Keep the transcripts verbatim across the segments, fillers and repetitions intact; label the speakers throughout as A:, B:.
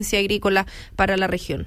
A: agrícola para la región.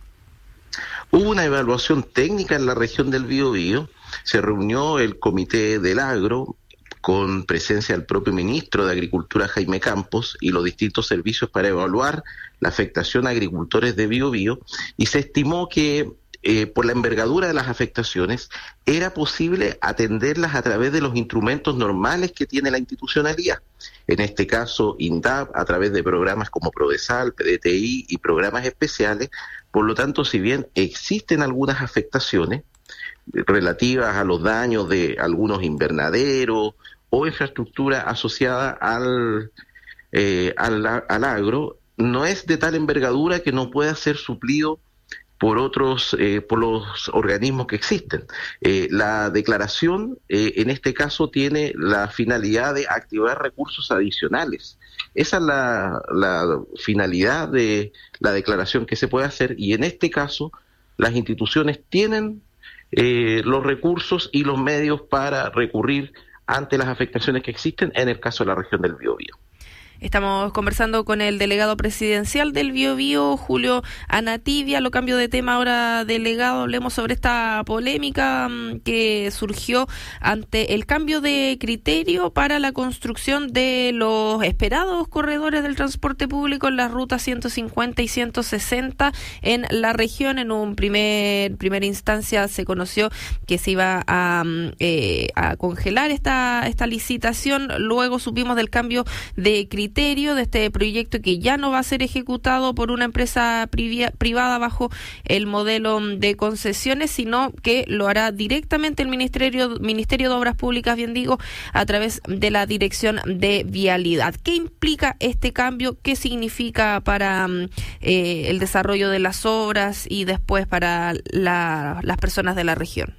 B: Hubo una evaluación técnica en la región del Biobío, se reunió el Comité del Agro con presencia del propio ministro de Agricultura, Jaime Campos, y los distintos servicios para evaluar la afectación a agricultores de Biobío, y se estimó que eh, por la envergadura de las afectaciones era posible atenderlas a través de los instrumentos normales que tiene la institucionalidad. En este caso, INDAP, a través de programas como Prodesal, P D T I y programas especiales. Por lo tanto, si bien existen algunas afectaciones relativas a los daños de algunos invernaderos o infraestructura asociada al, eh, al, al agro, no es de tal envergadura que no pueda ser suplido por otros, eh, por los organismos que existen. Eh, la declaración, eh, en este caso, tiene la finalidad de activar recursos adicionales. Esa es la, la finalidad de la declaración que se puede hacer, y en este caso, las instituciones tienen eh, los recursos y los medios para recurrir ante las afectaciones que existen en el caso de la región del Biobío.
A: Estamos conversando con el delegado presidencial del Biobío, Julio Anativia. Lo cambio de tema ahora, delegado. Hablemos sobre esta polémica que surgió ante el cambio de criterio para la construcción de los esperados corredores del transporte público en las rutas ciento cincuenta y ciento sesenta en la región. En un primer primera instancia se conoció que se iba a, eh, a congelar esta, esta licitación. Luego supimos del cambio de criterio de este proyecto, que ya no va a ser ejecutado por una empresa privada bajo el modelo de concesiones, sino que lo hará directamente el Ministerio Ministerio de Obras Públicas, bien digo, a través de la Dirección de Vialidad. ¿Qué implica este cambio? ¿Qué significa para eh, el desarrollo de las obras y después para la, las personas de la región?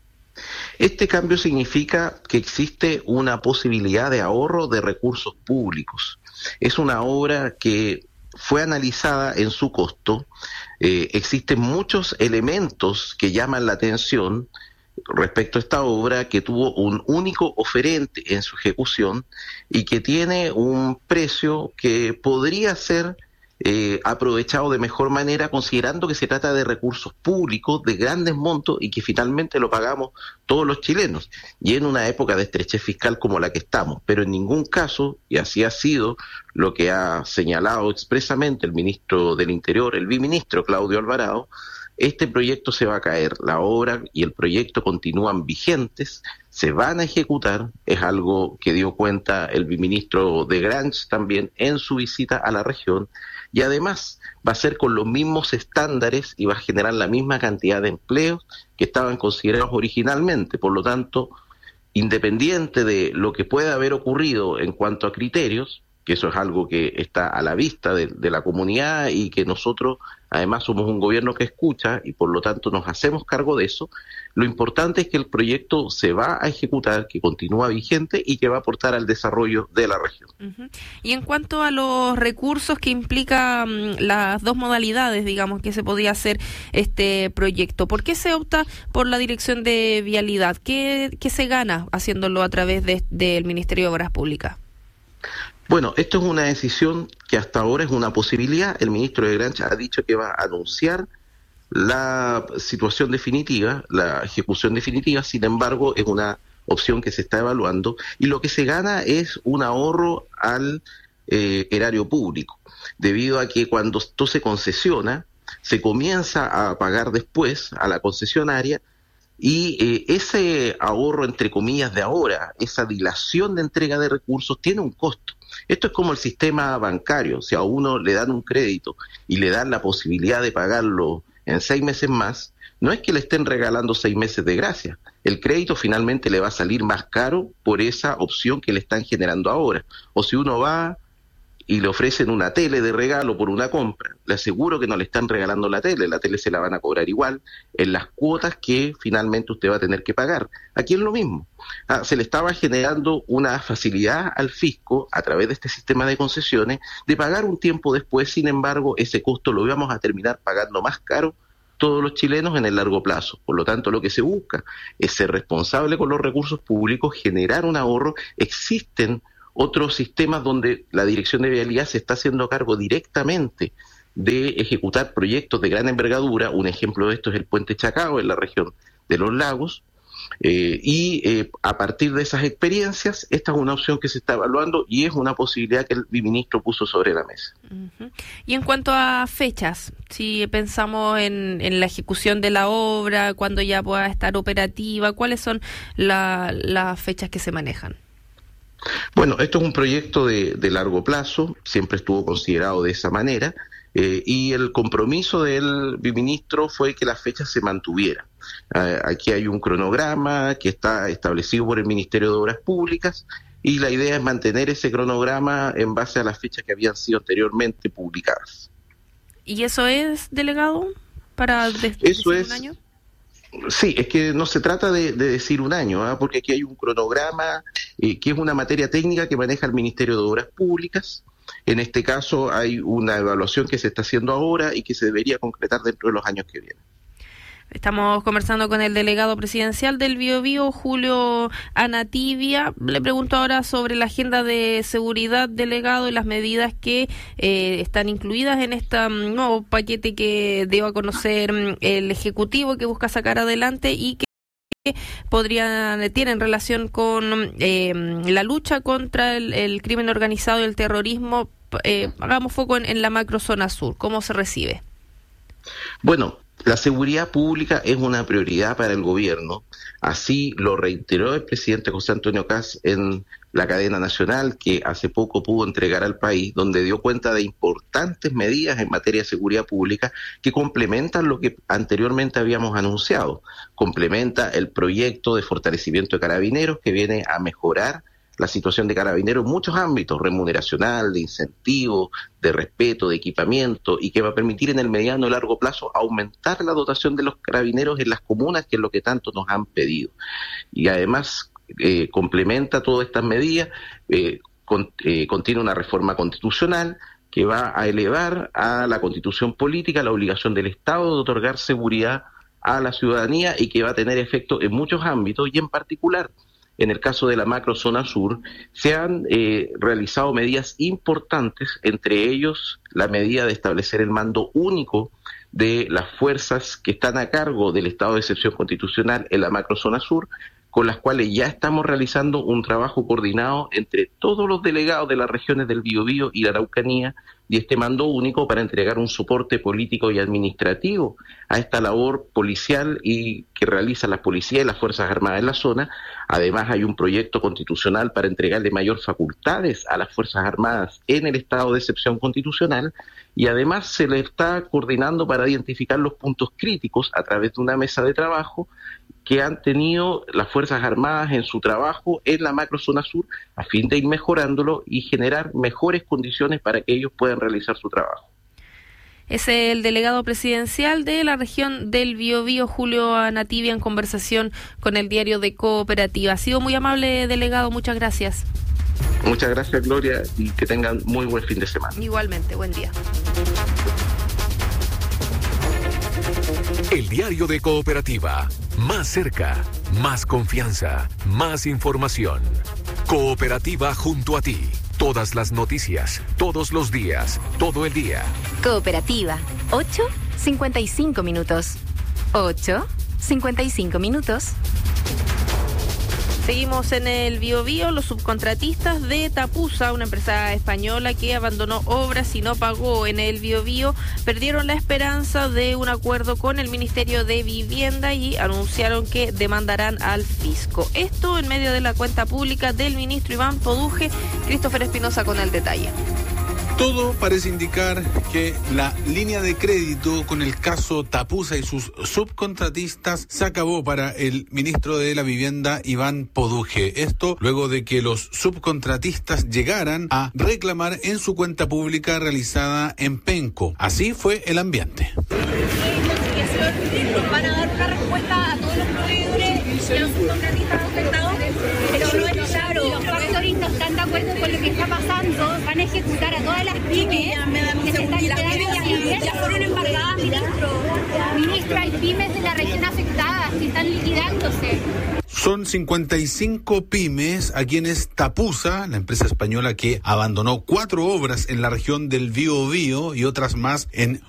B: Este cambio significa que existe una posibilidad de ahorro de recursos públicos. Es una obra que fue analizada en su costo. Eh, existen muchos elementos que llaman la atención respecto a esta obra, que tuvo un único oferente en su ejecución y que tiene un precio que podría ser Eh, aprovechado de mejor manera, considerando que se trata de recursos públicos de grandes montos y que finalmente lo pagamos todos los chilenos, y en una época de estrechez fiscal como la que estamos. Pero en ningún caso, y así ha sido lo que ha señalado expresamente el ministro del Interior, el biministro Claudio Alvarado, este proyecto se va a caer. La obra y el proyecto continúan vigentes, se van a ejecutar. Es algo que dio cuenta el biministro de Granch también en su visita a la región, y además va a ser con los mismos estándares y va a generar la misma cantidad de empleos que estaban considerados originalmente. Por lo tanto, independiente de lo que pueda haber ocurrido en cuanto a criterios, que eso es algo que está a la vista de, de la comunidad, y que nosotros además somos un gobierno que escucha y por lo tanto nos hacemos cargo de eso, lo importante es que el proyecto se va a ejecutar, que continúa vigente y que va a aportar al desarrollo de la región.
A: Uh-huh. Y en cuanto a los recursos que implica um, las dos modalidades, digamos, que se podía hacer este proyecto, ¿por qué se opta por la Dirección de Vialidad? ¿Qué, qué se gana haciéndolo a través de, del Ministerio de Obras Públicas?
B: Bueno, esto es una decisión que hasta ahora es una posibilidad. El ministro de Grancha ha dicho que va a anunciar la situación definitiva, la ejecución definitiva. Sin embargo, es una opción que se está evaluando, y lo que se gana es un ahorro al eh, erario público, debido a que cuando esto se concesiona, se comienza a pagar después a la concesionaria, y eh, ese ahorro, entre comillas, de ahora, esa dilación de entrega de recursos, tiene un costo. Esto es como el sistema bancario. Si a uno le dan un crédito y le dan la posibilidad de pagarlo en seis meses más, no es que le estén regalando seis meses de gracia. El crédito finalmente le va a salir más caro por esa opción que le están generando ahora. O si uno va y le ofrecen una tele de regalo por una compra, le aseguro que no le están regalando la tele, la tele se la van a cobrar igual en las cuotas que finalmente usted va a tener que pagar. Aquí es lo mismo. Ah, se le estaba generando una facilidad al fisco a través de este sistema de concesiones de pagar un tiempo después. Sin embargo, ese costo lo íbamos a terminar pagando más caro todos los chilenos en el largo plazo. Por lo tanto, lo que se busca es ser responsable con los recursos públicos, generar un ahorro. Existen otros sistemas donde la Dirección de Vialidad se está haciendo cargo directamente de ejecutar proyectos de gran envergadura. Un ejemplo de esto es el Puente Chacao en la región de los Lagos. Eh, y eh, a partir de esas experiencias, esta es una opción que se está evaluando y es una posibilidad que el ministro puso sobre la mesa.
A: Uh-huh. Y en cuanto a fechas, si pensamos en, en la ejecución de la obra, cuándo ya pueda estar operativa, ¿cuáles son la, las fechas que se manejan?
B: Bueno, esto es un proyecto de, de largo plazo, siempre estuvo considerado de esa manera, eh, y el compromiso del ministro fue que las fechas se mantuvieran. Uh, aquí hay un cronograma que está establecido por el Ministerio de Obras Públicas y la idea es mantener ese cronograma en base a las fechas que habían sido anteriormente publicadas.
A: ¿Y eso es, delegado, para de-
B: eso
A: decir
B: es,
A: un año?
B: Sí, es que no se trata de, de decir un año, ¿eh? Porque aquí hay un cronograma eh, que es una materia técnica que maneja el Ministerio de Obras Públicas. En este caso hay una evaluación que se está haciendo ahora y que se debería concretar dentro de los años que vienen.
A: Estamos conversando con el delegado presidencial del Biobío, Julio Anativia. Le pregunto ahora sobre la agenda de seguridad, delegado, y las medidas que eh, están incluidas en este um, nuevo paquete que dio a conocer um, el Ejecutivo, que busca sacar adelante y que podrían tienen relación con eh, la lucha contra el, el crimen organizado y el terrorismo. Eh, hagamos foco en, en la macrozona sur. ¿Cómo se recibe?
B: Bueno, la seguridad pública es una prioridad para el gobierno, así lo reiteró el presidente José Antonio Kast en la cadena nacional que hace poco pudo entregar al país, donde dio cuenta de importantes medidas en materia de seguridad pública que complementan lo que anteriormente habíamos anunciado. Complementa el proyecto de fortalecimiento de Carabineros que viene a mejorar la situación de Carabineros en muchos ámbitos, remuneracional, de incentivos, de respeto, de equipamiento, y que va a permitir en el mediano y largo plazo aumentar la dotación de los Carabineros en las comunas, que es lo que tanto nos han pedido. Y además eh, complementa todas estas medidas, eh, con, eh, contiene una reforma constitucional que va a elevar a la Constitución política la obligación del Estado de otorgar seguridad a la ciudadanía y que va a tener efecto en muchos ámbitos y en particular en el caso de la macrozona sur, se han eh, realizado medidas importantes, entre ellos la medida de establecer el mando único de las fuerzas que están a cargo del estado de excepción constitucional en la macrozona sur, con las cuales ya estamos realizando un trabajo coordinado entre todos los delegados de las regiones del Biobío y la Araucanía y este mando único para entregar un soporte político y administrativo a esta labor policial y que realizan las policías y las Fuerzas Armadas en la zona. Además hay un proyecto constitucional para entregarle mayor facultades a las Fuerzas Armadas en el estado de excepción constitucional y además se le está coordinando para identificar los puntos críticos a través de una mesa de trabajo que han tenido las Fuerzas Armadas en su trabajo en la macrozona sur a fin de ir mejorándolo y generar mejores condiciones para que ellos puedan realizar su trabajo.
A: Es el delegado presidencial de la región del Biobío, Julio Anativia, en conversación con el diario de Cooperativa. Ha sido muy amable, delegado, muchas gracias.
B: Muchas gracias, Gloria, y que tengan muy buen fin de semana.
A: Igualmente, buen día.
C: El diario de Cooperativa. Más cerca, más confianza, más información. Cooperativa junto a ti. Todas las noticias, todos los días, todo el día.
D: Cooperativa. ocho cincuenta y cinco minutos. ocho cincuenta y cinco minutos.
A: Seguimos en el Biobío. Los subcontratistas de Tapusa, una empresa española que abandonó obras y no pagó en el Biobío, perdieron la esperanza de un acuerdo con el Ministerio de Vivienda y anunciaron que demandarán al fisco. Esto en medio de la cuenta pública del ministro Iván Poduje. Christopher Espinosa con el detalle.
E: Todo parece indicar que la línea de crédito con el caso Tapusa y sus subcontratistas se acabó para el ministro de la Vivienda, Iván Poduje. Esto luego de que los subcontratistas llegaran a reclamar en su cuenta pública realizada en Penco. Así fue el ambiente.
F: Van a dar una respuesta a todos los proveedores y a los subcontratistas afectados, pero no es claro. Los factores no están de acuerdo con lo que está pasando. Van a ejecutar a todas las pymes que se están quedando sin ingresos. Ya fueron embargadas, ministro. Ministro, hay pymes de la región afectadas que están liquidándose.
E: Son cincuenta y cinco pymes a quienes Tapusa, la empresa española que abandonó cuatro obras en la región del Biobío y otras más en